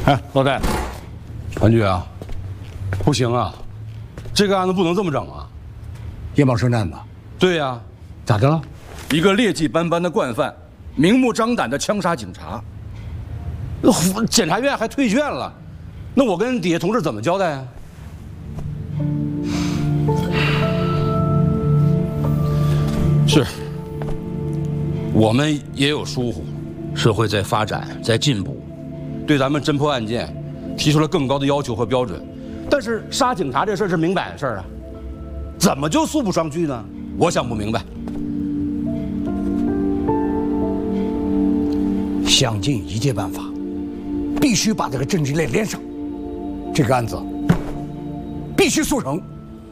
哎，老戴， 韩局啊，不行啊，这个案子不能这么整啊！ 夜茂生案子， 对呀， 咋的了？ 一个劣迹斑斑的惯犯，明目张胆的枪杀警察，检察院还退卷了，那我跟底下同志怎么交代啊？是，我们也有疏忽，社会在发展，在进步，对咱们侦破案件提出了更高的要求和标准。但是杀警察这事儿是明摆的事儿啊，怎么就诉不上去呢？我想不明白。 想尽一切办法，必须把这个政治链连上，这个案子必须速成。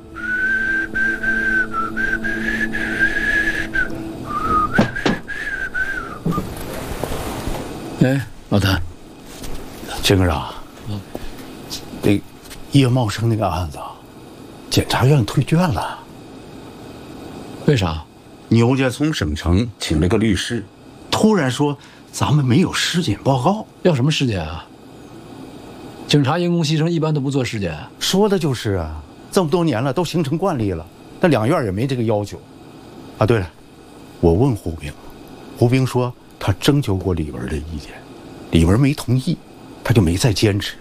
哎，老谭， 秦科长，这叶茂生那个案子，检察院退卷了。 为啥？ 牛家从省城请了个律师，突然说咱们没有尸检报告。 要什么尸检啊？警察因公牺牲一般都不做尸检。 说的就是啊，这么多年了都形成惯例了，但两院也没这个要求。啊，对了，我问胡兵，胡兵说他征求过李文的意见，李文没同意，他就没再坚持。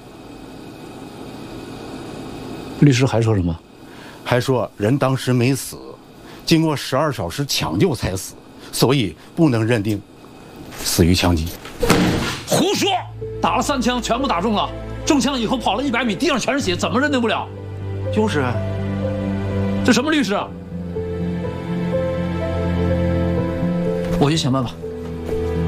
律师还说什么？ 还说人当时没死，经过12小时抢救才死，所以不能认定死于枪击。 胡说！打了3枪，全部打中了，中枪以后跑了100米，地上全是血，怎么认定不了？ 就是啊， 这什么律师啊？我去想办法。